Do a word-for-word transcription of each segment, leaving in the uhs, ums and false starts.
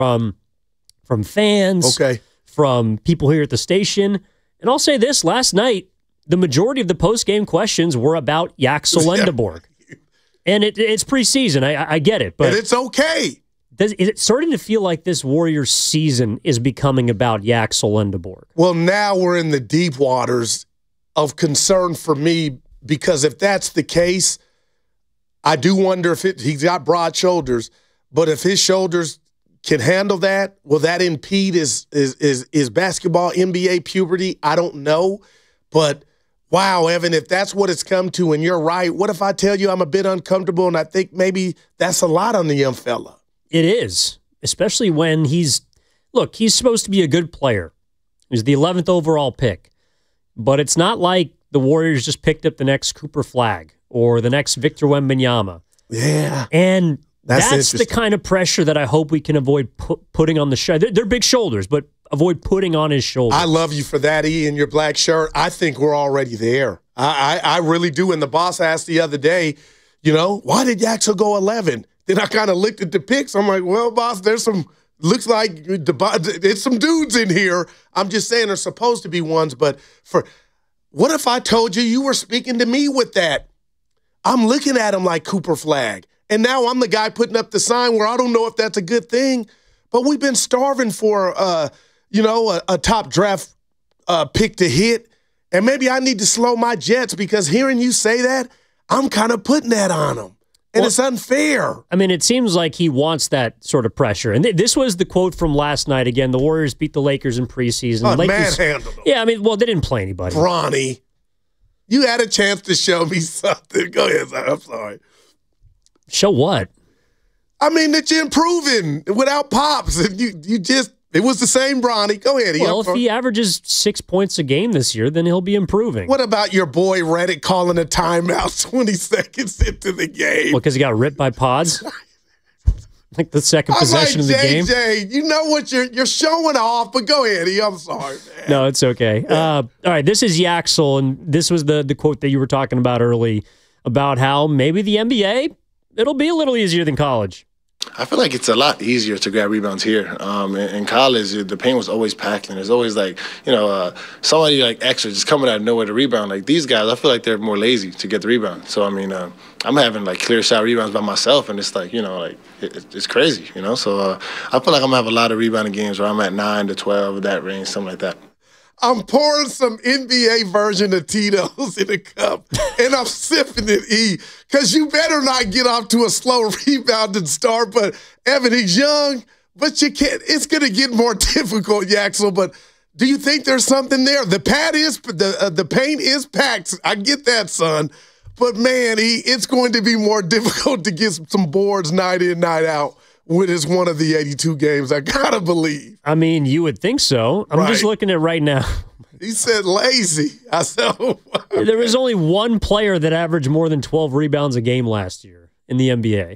from, from fans, okay. from people here at the station. And I'll say this, last night, the majority of the post-game questions were about Yaxel Lendeborg. And it, it's preseason. I, I get it. But and it's okay. Does, is it starting to feel like this Warriors season is becoming about Yaxel Lendeborg? Well, now we're in the deep waters of concern for me, because if that's the case, I do wonder if it, he's got broad shoulders, but if his shoulders can handle that, will that impede his, his, his, his basketball N B A puberty? I don't know. But, wow, Evan, if that's what it's come to and you're right, what if I tell you I'm a bit uncomfortable and I think maybe that's a lot on the young fella? It is, especially when he's – look, he's supposed to be a good player. He's the eleventh overall pick. But it's not like the Warriors just picked up the next Cooper Flagg or the next Victor Wembanyama. Yeah. And that's, that's the kind of pressure that I hope we can avoid pu- putting on the shoulder. They're, they're big shoulders, but avoid putting on his shoulders. I love you for that, E, in your black shirt. I think we're already there. I, I, I really do. And the boss asked the other day, you know, why did Yaxel go eleven? Then I kind of looked at the picks. I'm like, well, boss, there's some – looks like it's some dudes in here. I'm just saying there's supposed to be ones. But for what if I told you you were speaking to me with that? I'm looking at him like Cooper Flagg. And now I'm the guy putting up the sign where I don't know if that's a good thing. But we've been starving for, uh, you know, a, a top draft uh, pick to hit. And maybe I need to slow my jets, because hearing you say that, I'm kind of putting that on him. And well, it's unfair. I mean, it seems like he wants that sort of pressure. And th- this was the quote from last night. Again, the Warriors beat the Lakers in preseason. Oh, Lakers, manhandled them. Yeah, I mean, well, they didn't play anybody. Bronny, you had a chance to show me something. Go ahead, I'm sorry. Show what? I mean, that you're improving without Pops. You, you just, it was the same Bronny. Go ahead. Well, if he averages six points a game this year, then he'll be improving. What about your boy Reddick calling a timeout twenty seconds into the game? Well, because he got ripped by Pods? Like the second possession I'm of like, the game? J J, you know what? You're you're showing off, but go ahead, E. I'm sorry, man. No, it's okay. Yeah. Uh, all right, this is Yaxel, and this was the, the quote that you were talking about early about how maybe the N B A, it'll be a little easier than college. I feel like it's a lot easier to grab rebounds here. Um, in, in college, the paint was always packed, and there's always like, you know, uh, somebody like extra just coming out of nowhere to rebound. Like these guys, I feel like they're more lazy to get the rebound. So I mean, uh, I'm having like clear shot rebounds by myself, and it's like, you know, like it, it's crazy, you know. So uh, I feel like I'm gonna have a lot of rebounding games where I'm at nine to twelve, that range, something like that. I'm pouring some N B A version of Tito's in a cup, and I'm sipping it, E, because you better not get off to a slow rebounding start. But, Evan, he's young, but you can't. It's going to get more difficult, Yaxel. But do you think there's something there? The pad is, the, uh, the paint is packed. I get that, son. But, man, E, it's going to be more difficult to get some boards night in, night out when it's one of the eighty-two games. I got to believe. I mean, you would think so. I'm right. just looking at right now. He said lazy. I said, oh, there was only one player that averaged more than twelve rebounds a game last year in the N B A.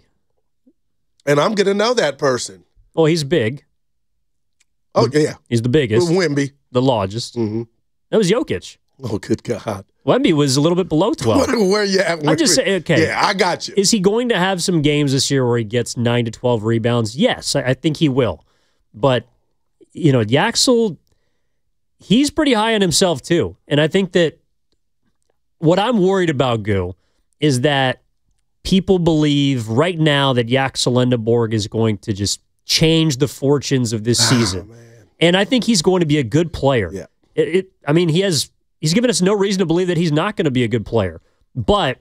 And I'm going to know that person. Well, he's big. Oh, yeah. He's the biggest. Wemby. The largest. Mm-hmm. That was Jokic. Oh, good God. Wemby was a little bit below twelve. Where you at? I'm just saying, okay. Yeah, I got you. Is he going to have some games this year where he gets nine to twelve rebounds? Yes, I, I think he will. But, you know, Yaxel, he's pretty high on himself too. And I think that what I'm worried about, Goo, is that people believe right now that Yaxel Lendeborg is going to just change the fortunes of this season. Oh, and I think he's going to be a good player. Yeah. It, it, I mean, he has... He's given us no reason to believe that he's not going to be a good player. But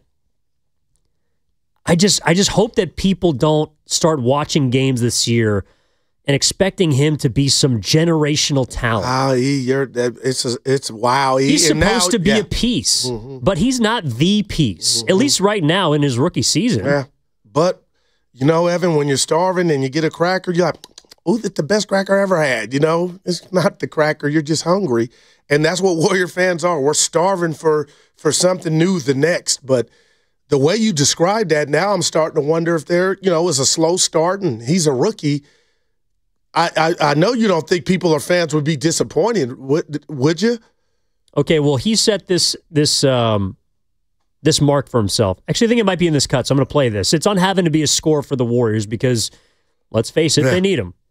I just I just hope that people don't start watching games this year and expecting him to be some generational talent. Wow, E, you're, it's, a, it's wow. E. He's and supposed now, to be yeah. a piece, mm-hmm. but he's not the piece, mm-hmm. at least right now in his rookie season. Yeah, but, you know, Evan, when you're starving and you get a cracker, you're like, oh, that's the best cracker I ever had. You know, it's not the cracker. You're just hungry. And that's what Warrior fans are. We're starving for for something new the next. But the way you described that, now I'm starting to wonder if there, you know, was a slow start and he's a rookie. I, I, I know you don't think people or fans would be disappointed, would, would you? Okay, well, he set this this um, this mark for himself. Actually, I think it might be in this cut, so I'm going to play this. It's on having to be a scorer for the Warriors because, let's face it, yeah. they need him.